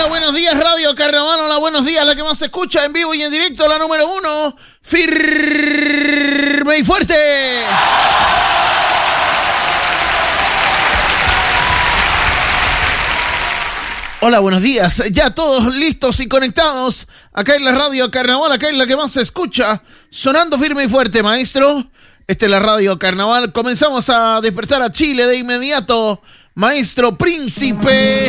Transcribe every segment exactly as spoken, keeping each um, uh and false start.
Hola, buenos días, Radio Carnaval. Hola, buenos días, la que más se escucha en vivo y en directo, la número uno, firme y fuerte. Hola, buenos días. Ya todos listos y conectados. Acá en la Radio Carnaval, acá en la que más se escucha, sonando firme y fuerte, maestro. Esta es la Radio Carnaval. Comenzamos a despertar a Chile de inmediato. Maestro Príncipe.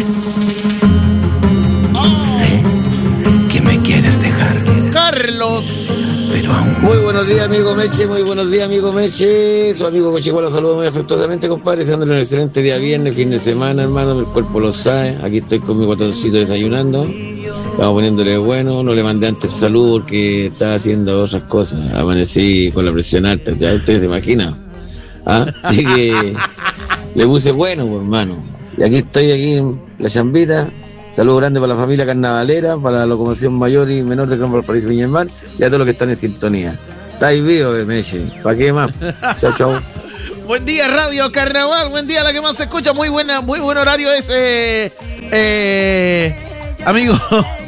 Oh. Sé que me quieres dejar, Carlos. Pero aún. Muy buenos días, amigo Meche. Muy buenos días, amigo Meche. Su amigo Cochihuahua lo saludo muy afectuosamente, compadre. Deseándole un excelente día viernes, fin de semana, hermano. El cuerpo lo sabe. Aquí estoy con mi botoncito desayunando. Estamos poniéndole bueno. No le mandé antes salud porque estaba haciendo otras cosas. Amanecí con la presión alta. Ya ustedes se imaginan. ¿Ah? Así que le puse bueno, pues, hermano. Y aquí estoy, aquí en la chambita. Saludos grandes para la familia carnavalera, para la locomoción mayor y menor de Gran Valparaíso Viña del Mar y a todos los que están en sintonía. Estáis vivos, Meche. ¿Para qué más? Chao, chao. Buen día, Radio Carnaval. Buen día, la que más se escucha. Muy buena, muy buen horario ese, eh, amigo.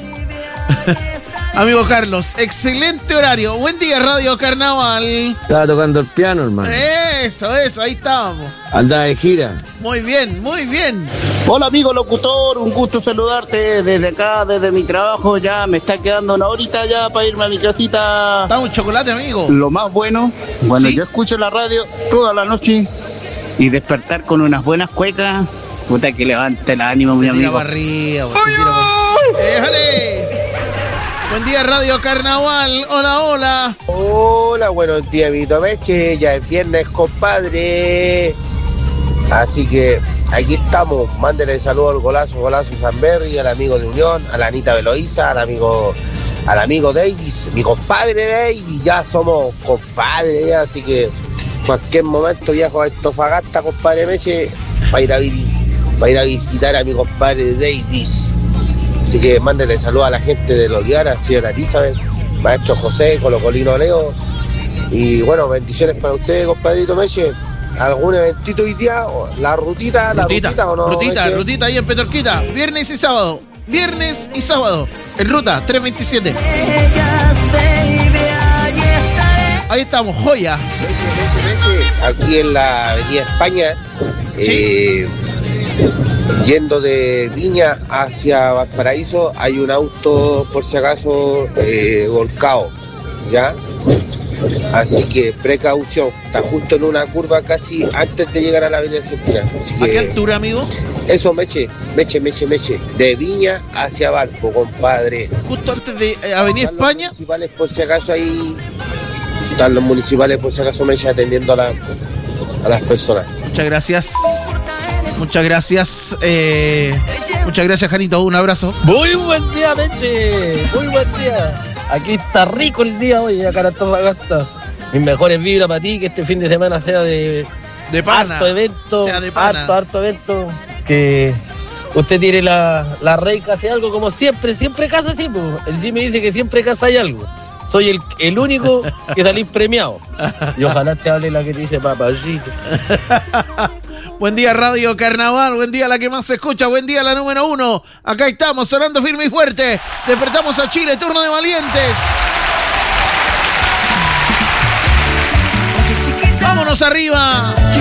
Amigo Carlos, excelente horario. Buen día, Radio Carnaval. Estaba tocando el piano, hermano. Eso, eso, ahí estábamos. Andaba de gira. Muy bien, muy bien. Hola, amigo locutor, un gusto saludarte desde acá, desde mi trabajo. Ya me está quedando una horita ya para irme a mi casita. Está un chocolate, amigo. Lo más bueno, bueno, ¿sí? Yo escucho la radio toda la noche y despertar con unas buenas cuecas. Puta que levante el ánimo, mi te tira amigo. Para arriba, güey, te tira para... ¡Déjale! Buen día, Radio Carnaval. Hola, hola. Hola, buenos días, Vito Meche. Ya es viernes, compadre. Así que aquí estamos. Mándele saludos al golazo, golazo Sanberry, al amigo de Unión, a la Anita Veloiza, al amigo, al amigo Davis, mi compadre Davis. Ya somos compadres, así que en cualquier momento viajo a Antofagasta, compadre Meche, para ir a, para ir a visitar a mi compadre Davis. Así que mándenle saludos a la gente de Loliara, señora Elizabeth, maestro José, Colocolino Leo. Y bueno, bendiciones para ustedes, compadrito Meche. ¿Algún eventito hoy día? ¿La rutita? ¿La rutita, rutita o no? Rutita, Meche? rutita ahí en Petorquita. Viernes y sábado. Viernes y sábado. En ruta tres veintisiete. Ahí estamos, joya. Meche, Meche, Meche. Aquí en la Avenida España. Sí. Eh, Yendo de Viña hacia Valparaíso hay un auto, por si acaso, eh, volcado, ¿ya? Así que precaución, está justo en una curva casi antes de llegar a la Avenida Argentina. Así ¿A que qué altura, amigo? eso, Meche, Meche, Meche, Meche, de Viña hacia Valpo, compadre. Justo antes de eh, Avenida Están España. Los municipales, por si acaso, ahí están los municipales, por si acaso, Meche, atendiendo a, la, a las personas. Muchas gracias. Muchas gracias. Eh, muchas gracias, Janito. Un abrazo. Muy buen día, Meche. Muy buen día. Aquí está rico el día hoy, acá en Antofagasta. Mis mejores vibras para ti, que este fin de semana sea de, de pana. harto evento. Sea de pana. Harto, harto evento. Que usted tire la, la rey casi algo, como siempre. Siempre casa así, pues. El Jimmy dice que siempre casa hay algo. Soy el, el único que salís premiado. Y ojalá te hable la que te dice papayito. Buen día, Radio Carnaval. Buen día, la que más se escucha. Buen día, la número uno. Acá estamos, sonando firme y fuerte. Despertamos a Chile, turno de valientes. ¡Vámonos arriba!